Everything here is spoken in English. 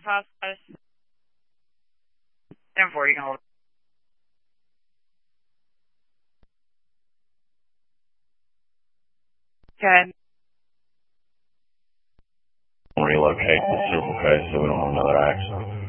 hospice. 10-4, you can hold. Okay. Relocate the Circle K so we don't have another accident.